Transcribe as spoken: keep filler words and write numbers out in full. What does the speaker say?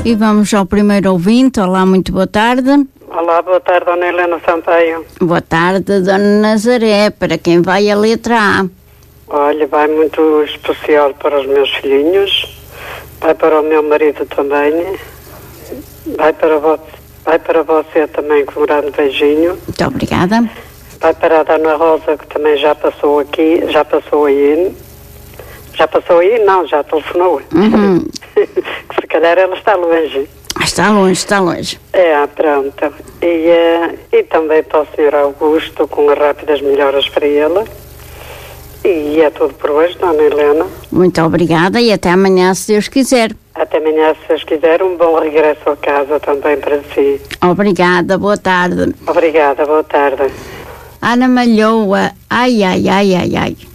E vamos ao primeiro ouvinte. Olá, muito boa tarde. Olá, boa tarde, Dona Helena Sampaio. Boa tarde, Dona Nazaré. Para quem vai a letra A? Olha, vai muito especial para os meus filhinhos, vai para o meu marido também, vai para você, vai para você também com um grande beijinho. Muito obrigada. Vai para a Dona Rosa, que também já passou aqui, já passou aí. Já passou aí? Não, já telefonou. Uhum. Que se calhar ela está longe. Está longe, está longe. É, pronto. E, uh, e também para o senhor Augusto, com as rápidas melhoras para ele. E é tudo por hoje, Dona Helena. Muito obrigada e até amanhã, se Deus quiser. Até amanhã, se Deus quiser. Um bom regresso a casa também para si. Obrigada, boa tarde. Obrigada, boa tarde. Ana Malhoa, ai, ai, ai, ai, ai.